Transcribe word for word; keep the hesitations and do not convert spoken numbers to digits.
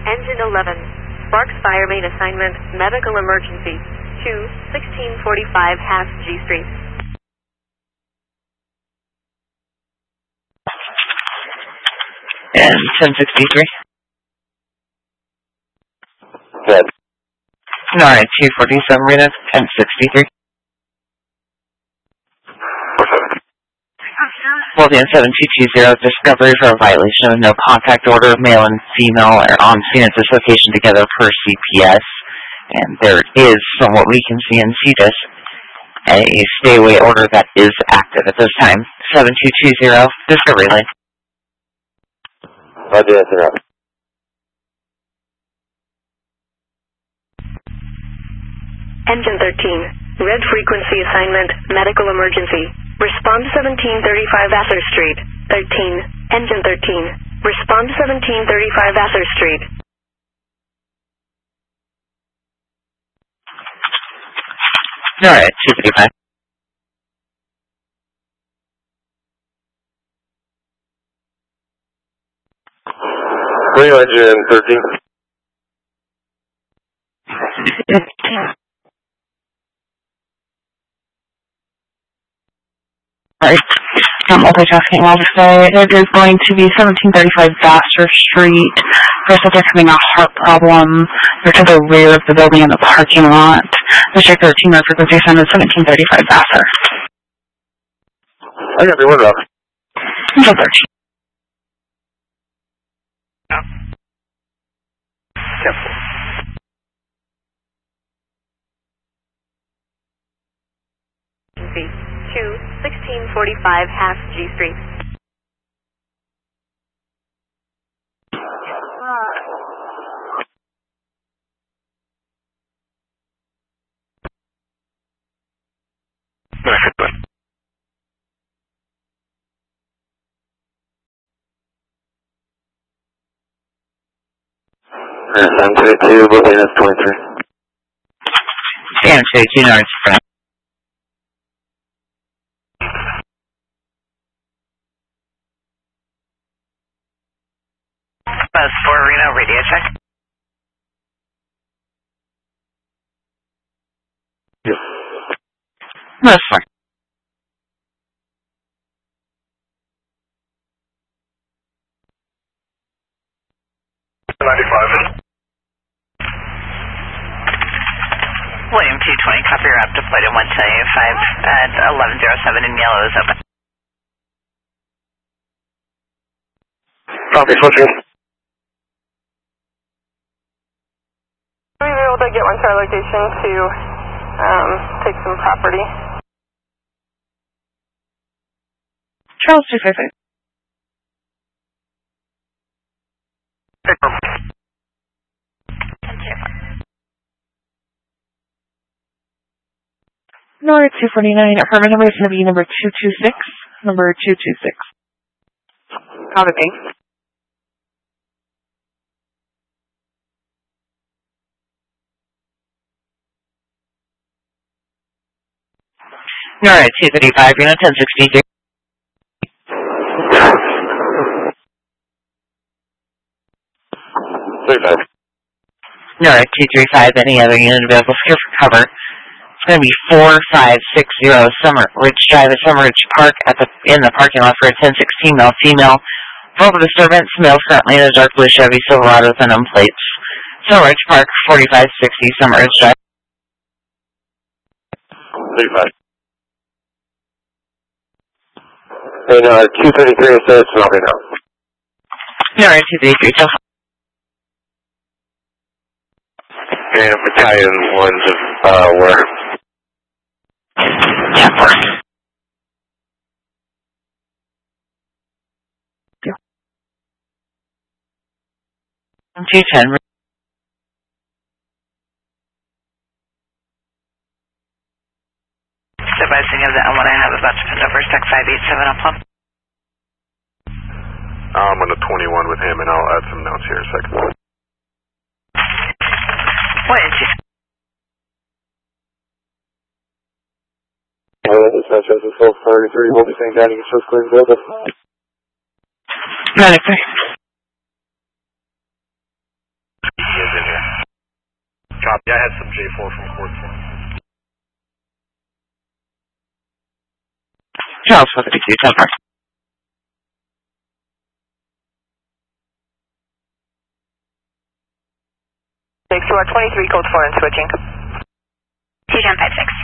Engine eleven. Sparks Fire Main Assignment, Medical Emergency, two sixteen forty-five Half G Street. And ten sixty-three. Good. Alright, two forty-seven, Rita, ten sixty-three. William seven two two zero, discovery for a violation of no contact order, male and female are on scene at this location together per C P S. And there is, from what we can see in C D I S, a stay away order that is active at this time. seven two two zero, discovery lane. Roger, that's enough. Engine thirteen. Red frequency assignment, medical emergency. Respond to seventeen thirty-five Vassar Street. thirteen. Engine thirteen. Respond to seventeen thirty-five Vassar Street. Alright, two fifty-five. Three engine thirteen. Sorry, I'm multitasking all this day. It is going to be seventeen thirty-five Vassar Street. For subject having a heart problem. They're to the rear of the building in the parking lot. District thirteen, red frequency assignment seventeen thirty-five Vassar. I got the order up. Engine thirteen. Yep. two sixteen forty-five Half G Street. seven two two, booking is twenty-three. Stand two two nine front. Bus four Reno, radio check. Yes. That's fine. ninety-five. William two twenty, copy, you're up, deployed at one seventy-five at eleven oh seven in yellow is open. Copy, switching. We were able to get one to our location to um, take some property. Charles two fifty. North two forty-nine, apartment number is going to be number two two six, number two two six. Copy. Alright, two fifty-five, Reno, ten sixty-three. Three five. Alright, two three five, any other unit available here for cover. It's going to be four five six zero Summer Ridge Drive at Summer Ridge Park at the in the parking lot for a ten sixteen male female. Verbal disturbance, male currently in a dark blue Chevy Silverado with unknown plates. Summer Ridge Park, forty-five sixty Summer Ridge Drive. Three five. And uh, two thirty-three says nothing now. Alright, two thirty-three, so. And battalion ones of uh, where? Yeah, four. two ten. Advising of that one I have about to put over stack five eight seven up pump. I'm on the twenty-one with him, and I'll add some notes here in a second. What is it? Uh, dispatch has a full thirty-three, we'll be saying down, you can show clear available. ninety-three. J four from Quartzville. Charles with the Q Temper. six, you are twenty-three, code four and switching. T J M five six.